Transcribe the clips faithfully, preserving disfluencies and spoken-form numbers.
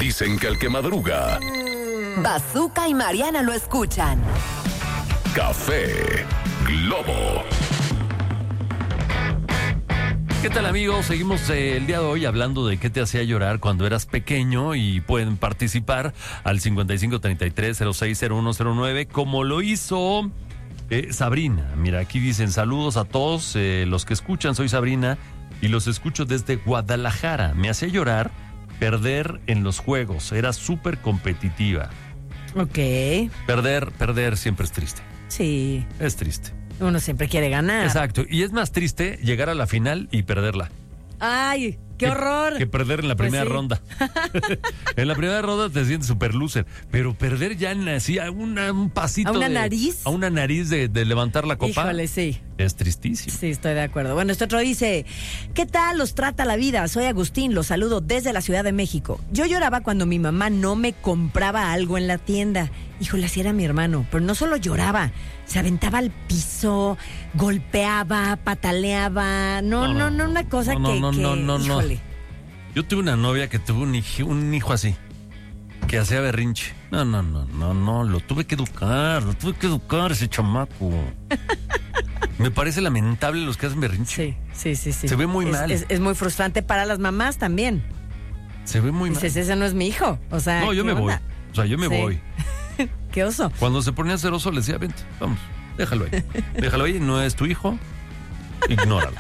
Dicen que el que madruga, Bazooka y Mariana lo escuchan. Café Globo. ¿Qué tal, amigos? Seguimos eh, el día de hoy hablando de qué te hacía llorar cuando eras pequeño y pueden participar al cincuenta y cinco treinta y tres cero seis cero uno cero nueve como lo hizo eh, Sabrina. Mira, aquí dicen saludos a todos eh, los que escuchan. Soy Sabrina y los escucho desde Guadalajara. Me hacía llorar perder en los juegos. Era súper competitiva. Ok. Perder, perder siempre es triste. Sí. Es triste. Uno siempre quiere ganar. Exacto. Y es más triste llegar a la final y perderla. ¡Ay, qué que, horror! Que perder en la Pues primera sí. ronda. En la primera ronda te sientes super loser. Pero perder ya en así a una, un pasito. ¿A una de- nariz? A una nariz de, de levantar la copa. Híjole, sí. Es tristísimo. Sí, estoy de acuerdo. Bueno, este otro dice, ¿qué tal los trata la vida? Soy Agustín, los saludo desde la Ciudad de México. Yo lloraba cuando mi mamá no me compraba algo en la tienda. Híjole, así era mi hermano, pero no solo lloraba, se aventaba al piso, golpeaba, pataleaba. No, No, no, no, no, una cosa no, que, no, que, no, no, no. híjole. Yo tuve una novia que tuvo un hijo, un hijo así, que hacía berrinche. No, no, no, no, no, lo tuve que educar, lo tuve que educar ese chamaco. Me parece lamentable los que hacen berrinche. Sí, sí, sí, sí. Se ve muy Es- mal. Es, es muy frustrante para las mamás también. Se ve muy Dices, mal. ese no es mi hijo. O sea, No, yo ¿qué me voy. onda? O sea, yo me Sí. voy. Qué oso. Cuando se ponía celoso le decía, vente, vamos, déjalo ahí. Déjalo ahí, no es tu hijo, ignóralo.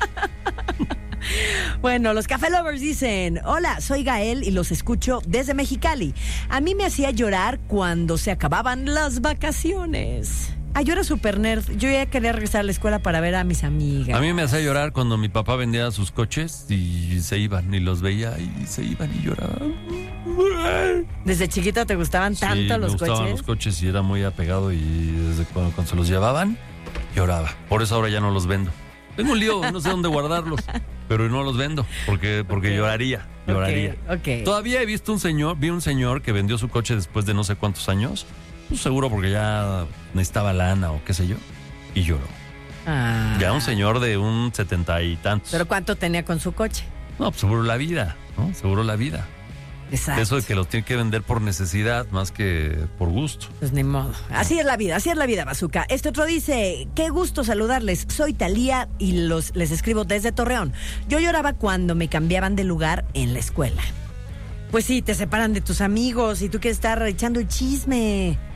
Bueno, los Café Lovers dicen, hola, soy Gael y los escucho desde Mexicali. A mí me hacía llorar cuando se acababan las vacaciones. Ah, yo era súper nerd. Yo ya quería regresar a la escuela para ver a mis amigas. A mí me hacía llorar cuando mi papá vendía sus coches y se iban, y los veía y se iban y lloraban. ¿Desde chiquito te gustaban Sí, tanto me los gustaban coches? los coches y era muy apegado, y desde cuando, cuando se los llevaban, lloraba. Por eso ahora ya no los vendo. Tengo un lío, no sé dónde guardarlos, pero no los vendo porque, porque Ok. lloraría, lloraría. Ok, ok. Todavía he visto un señor, vi un señor que vendió su coche después de no sé cuántos años, pues seguro porque ya necesitaba lana o qué sé yo, y lloró. Ah. Ya un señor de un setenta y tantos. ¿Pero cuánto tenía con su coche? No, pues seguro la vida, ¿no? Seguro la vida. Exacto. Eso de que los tiene que vender por necesidad más que por gusto. Pues ni modo. Así es la vida, así es la vida, Bazooka. Este otro dice, qué gusto saludarles. Soy Talía y los, les escribo desde Torreón. Yo lloraba cuando me cambiaban de lugar en la escuela. Pues sí, te separan de tus amigos y tú quieres estar echando el chisme.